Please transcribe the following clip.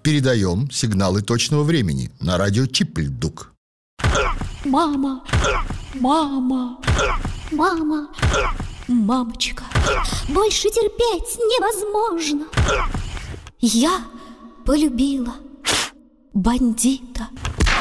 Передаем сигналы точного времени на радио Чипльдук. Мама, мама, мама, мамочка, больше терпеть невозможно. Я полюбила бандита.